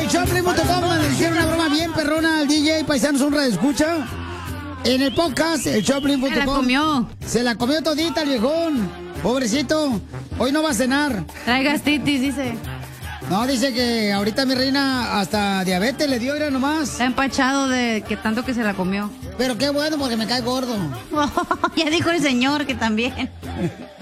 Choplin.com, donde le hicieron una broma bien perrona al DJ Paisanos, un escucha. En el podcast, el Choplin.com. Se la comió. Se la comió todita el viejón. Pobrecito. Hoy no va a cenar. Trae gastritis, dice. No, dice que ahorita mi reina hasta diabetes le dio, era nomás. Está empachado de que tanto que se la comió. Pero qué bueno, porque me cae gordo. Ya dijo el señor que también.